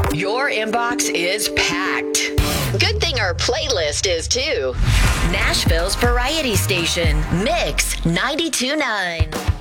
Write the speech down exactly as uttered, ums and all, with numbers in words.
Your inbox is packed. Good thing our playlist is too. Nashville's variety station, Mix ninety-two point nine.